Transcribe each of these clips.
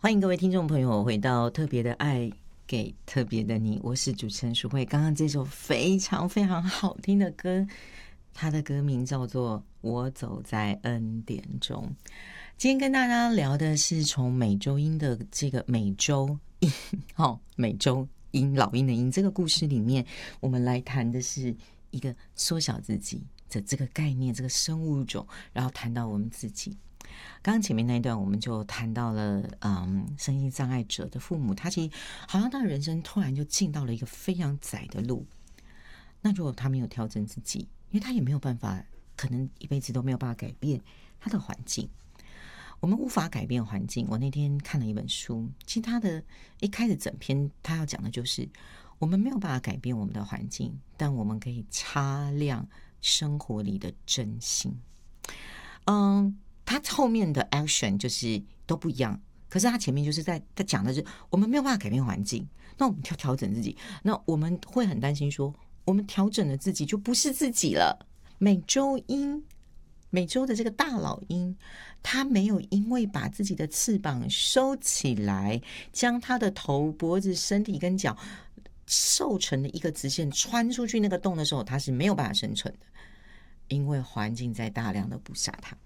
欢迎各位听众朋友回到特别的爱给特别的你，我是主持人淑慧。刚刚这首非常非常好听的歌，它的歌名叫做《我走在恩典中》。今天跟大家聊的是从美洲鹰的这个美洲鹰，美洲鹰老鹰的鹰这个故事里面，我们来谈的是一个缩小自己的这个概念，这个生物种，然后谈到我们自己。刚刚前面那一段我们就谈到了身心障碍者的父母，他其实好像他的人生突然就进到了一个非常窄的路。那如果他没有调整自己，因为他也没有办法，可能一辈子都没有办法改变他的环境。我们无法改变环境。我那天看了一本书，其实他的一开始整篇他要讲的就是我们没有办法改变我们的环境，但我们可以擦亮生活里的真心。他后面的 action 就是都不一样，可是他前面就是在讲的是我们没有办法改变环境，那我们要调整自己。那我们会很担心说，我们调整了自己就不是自己了。美洲的这个大老鹰，它没有因为把自己的翅膀收起来，将它的头、脖子、身体跟脚瘦成的一个直线穿出去那个洞的时候，它是没有办法生存的，因为环境在大量的捕杀它。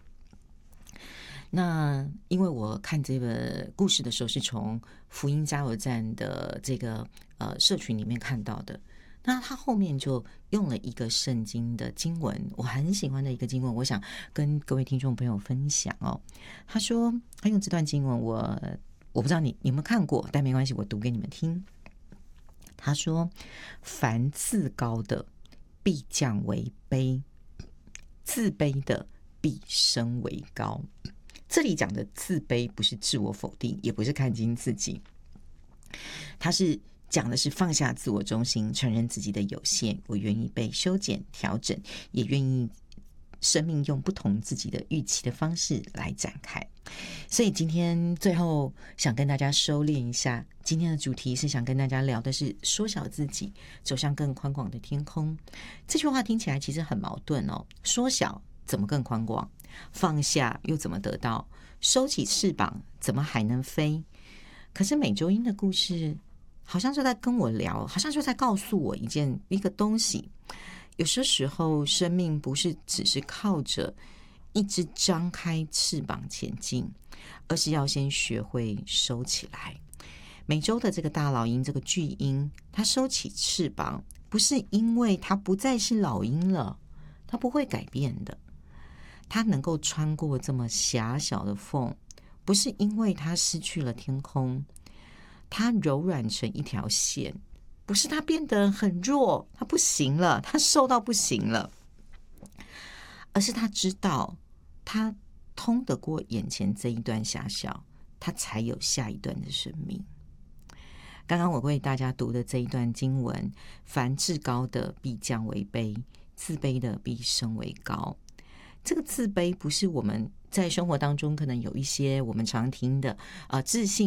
那因为我看这个故事的时候是从福音加油站的这个社群里面看到的，那他后面就用了一个圣经的经文，我很喜欢的一个经文，我想跟各位听众朋友分享哦。他说他用这段经文，我不知道你有没有看过，但没关系，我读给你们听。他说：凡自高的必降为卑，自卑的必升为高。这里讲的自卑不是自我否定，也不是看清自己，他是讲的是放下自我中心，承认自己的有限，我愿意被修剪调整，也愿意生命用不同自己的预期的方式来展开。所以今天最后想跟大家收敛一下，今天的主题是想跟大家聊的是缩小自己，走向更宽广的天空。这句话听起来其实很矛盾哦，缩小怎么更宽广？放下又怎么得到？收起翅膀怎么还能飞？可是美洲鹰的故事好像就在跟我聊，好像就在告诉我一个东西。有些时候生命不是只是靠着一直张开翅膀前进，而是要先学会收起来。美洲的这个大老鹰，这个巨鹰，它收起翅膀不是因为它不再是老鹰了，它不会改变的。它能够穿过这么狭小的缝，不是因为它失去了天空，它柔软成一条线，不是它变得很弱，它不行了，它瘦到不行了，而是它知道它通得过眼前这一段狭小，它才有下一段的生命。刚刚我为大家读的这一段经文，凡至高的必降为卑，自卑的必升为高。这个自卑不是我们在生活当中可能有一些我们常听的自信